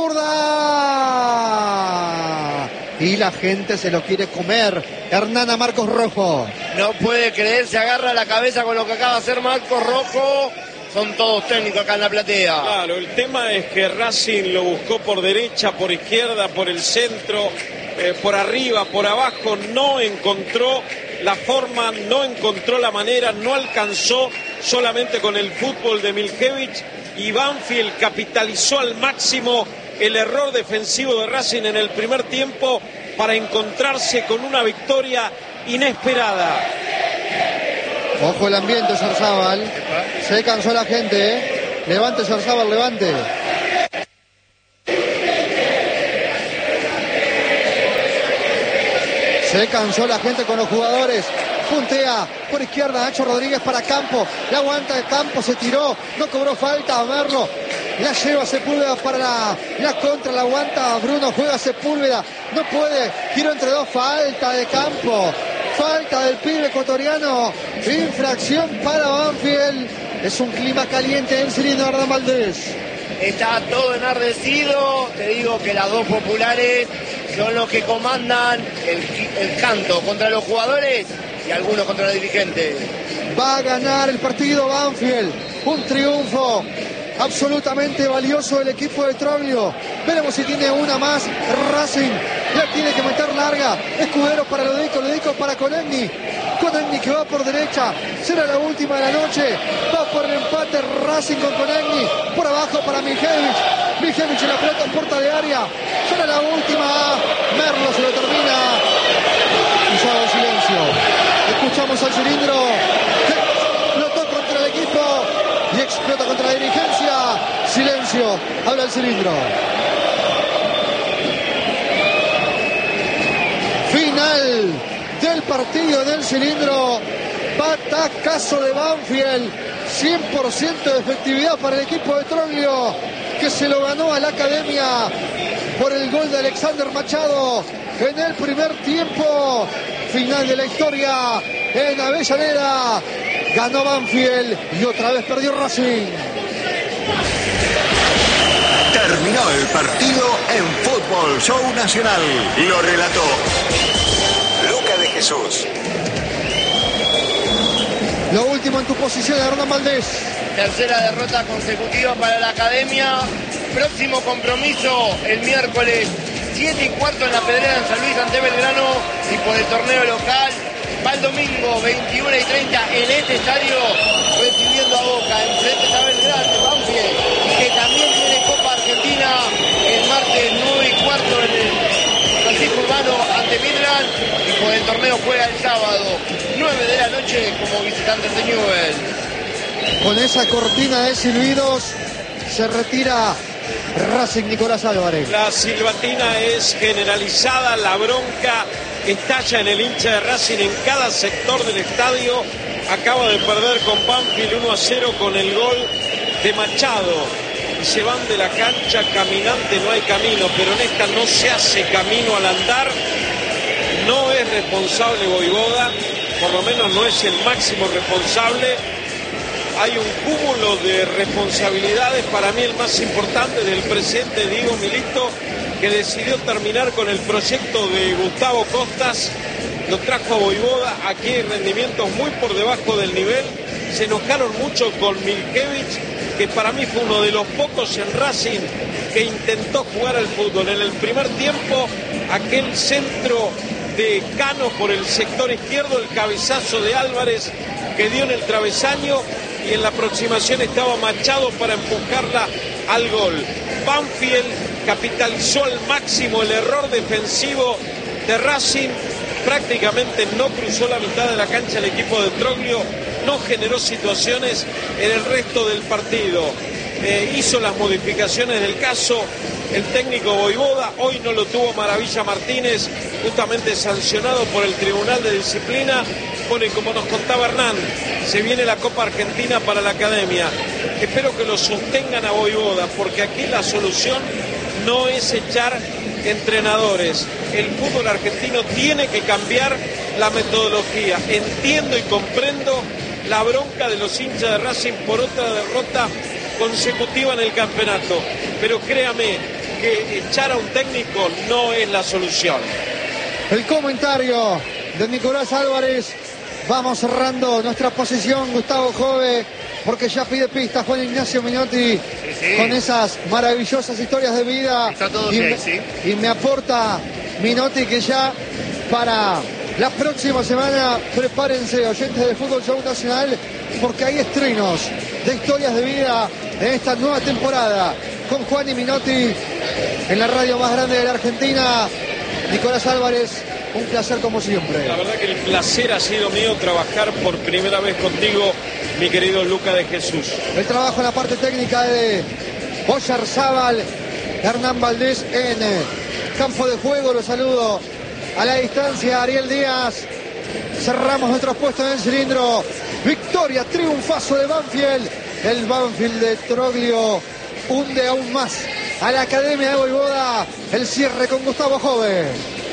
zurda. Y la gente se lo quiere comer. Hernán a Marcos Rojo. No puede creer, se agarra la cabeza con lo que acaba de hacer Marcos Rojo. son todos técnicos acá en la platea. Claro, el tema es que Racing lo buscó por derecha, por izquierda, por el centro, eh, por arriba, por abajo, no encontró la forma, no encontró la manera, no alcanzó solamente con el fútbol de Milkevich, y Banfield capitalizó al máximo el error defensivo de Racing en el primer tiempo para encontrarse con una victoria inesperada. Ojo el ambiente, Sarzábal. Se cansó la gente, ¿eh? Levante, Sarzábal, levante. Se cansó la gente con los jugadores. Puntea por izquierda Nacho Rodríguez para Campo. La aguanta de Campo, se tiró. No cobró falta a Merlo. La lleva Sepúlveda para la, la contra. La aguanta Bruno. Juega Sepúlveda. No puede. Giro entre dos. Falta de Campo. Falta del pibe ecuatoriano. Infracción para Banfield. Es un clima caliente en el cilindro, Hernán Valdés. Está todo enardecido. Te digo que las dos populares son los que comandan el, el canto contra los jugadores y algunos contra los dirigentes. Va a ganar el partido Banfield. Un triunfo absolutamente valioso del equipo de Troglio. Veremos si tiene una más. Racing la tiene que meter larga. Escudero para Lodico, Lodico para Konechny. Konechny que va por derecha. Será la última de la noche. Va por el empate Racing con Konechny. Por abajo para Milkevich. Milkevich en la pelota en puerta de área. Será la última. Merlo se lo termina. Usado silencio. Escuchamos al cilindro que explotó contra el equipo y explota contra la dirigencia. Silencio. Habla el cilindro. Final del partido del cilindro. Batacazo de Banfield. cien por ciento de efectividad para el equipo de Troglio, que se lo ganó a la Academia por el gol de Alexander Machado en el primer tiempo. Final de la historia en Avellaneda. Ganó Banfield y otra vez perdió Racing. Terminó el partido en Fútbol Show Nacional. Lo relató Luca de Jesús. Lo último en tu posición, Hernán Valdés. Tercera derrota consecutiva para la Academia. Próximo compromiso el miércoles siete y cuarto en la Pedrera en San Luis ante Belgrano y por el torneo local. Va el domingo veintiuna y treinta en este estadio recibiendo a Boca enfrente a Belgrano, Banfield, que también tiene Copa Argentina el martes nueve y cuarto en el Francisco Urbano ante Midland y por el torneo juega el sábado nueve de la noche como visitante de Newell. Con esa cortina de silbidos se retira Racing. Nicolás Álvarez. La silbatina es generalizada, la bronca estalla en el hincha de Racing en cada sector del estadio. Acaba de perder con Banfield uno a cero con el gol de Machado y se van de la cancha caminante, no hay camino, pero en esta no se hace camino al andar. No es responsable Voivoda, por lo menos no es el máximo responsable. Hay un cúmulo de responsabilidades, para mí el más importante del presidente Diego Milito, que decidió terminar con el proyecto de Gustavo Costas, lo trajo a Voivoda. Aquí hay rendimientos muy por debajo del nivel. Se enojaron mucho con Milkevich, que para mí fue uno de los pocos en Racing que intentó jugar al fútbol. En el primer tiempo, aquel centro de Cano por el sector izquierdo, el cabezazo de Álvarez que dio en el travesaño, y en la aproximación estaba Machado para empujarla al gol. Banfield capitalizó al máximo el error defensivo de Racing. Prácticamente no cruzó la mitad de la cancha el equipo de Troglio, no generó situaciones en el resto del partido. Eh, hizo las modificaciones del caso el técnico Voivoda. Hoy no lo tuvo Maravilla Martínez, justamente sancionado por el Tribunal de Disciplina. Bueno, y como nos contaba Hernán, se viene la Copa Argentina para la Academia. Espero que lo sostengan a Voivoda, porque aquí la solución no es echar entrenadores. El fútbol argentino tiene que cambiar la metodología. Entiendo y comprendo la bronca de los hinchas de Racing por otra derrota consecutiva en el campeonato, pero créame que echar a un técnico no es la solución. El comentario de Nicolás Álvarez. Vamos cerrando nuestra posición. Gustavo Jove porque ya pide pistas Juan Ignacio Minotti, Sí, sí. con esas maravillosas historias de vida. Está todo y, ok, me, sí. y me aporta Minotti que ya para la próxima semana, prepárense, oyentes de Fútbol Show Nacional, porque hay estrenos de historias de vida en esta nueva temporada con Juan y Minotti en la radio más grande de la Argentina. Nicolás Álvarez, un placer como siempre. La verdad que el placer ha sido mío trabajar por primera vez contigo, mi querido Luca de Jesús. El trabajo en la parte técnica de Oyarzábal, Hernán Valdés en eh, campo de juego. Los saludo a la distancia, Ariel Díaz. Cerramos nuestros puestos en el cilindro. Victoria, triunfazo de Banfield. El Banfield de Troglio hunde aún más a la Academia de Voivoda. El cierre con Gustavo Jove.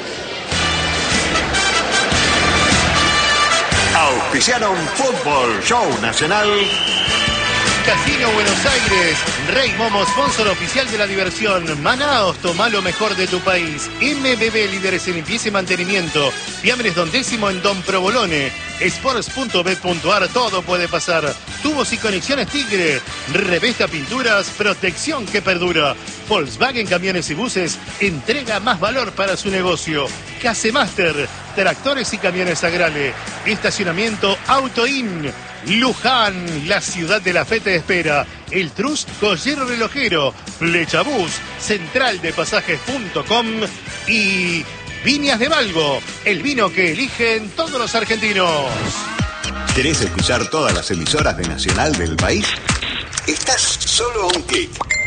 Auspiciaron Fútbol Show Nacional. Casino Buenos Aires, Rey Momo, sponsor oficial de la diversión. Manaos, toma lo mejor de tu país. M B B, líderes en limpieza y mantenimiento. Fiambres Don Décimo en Don Provolone. Sports punto bet punto ar, todo puede pasar. Tubos y conexiones Tigre. Revesta Pinturas, protección que perdura. Volkswagen Camiones y Buses, entrega más valor para su negocio. Casemaster, tractores y camiones Agrale. Estacionamiento Autoin. Luján, la ciudad de la fe te espera. El Trust Joyero Relojero. Flechabús, central de pasajes punto com y Viñas de Valgo, el vino que eligen todos los argentinos. ¿Querés escuchar todas las emisoras de Nacional del país? Estás solo a un clic.